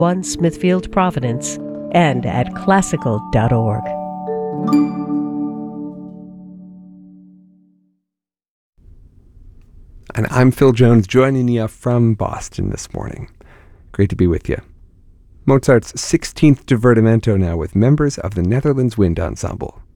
1 Smithfield, Providence, and at classical.org. And I'm Phil Jones, joining you from Boston this morning. Great to be with you. Mozart's 16th Divertimento now with members of the Netherlands Wind Ensemble.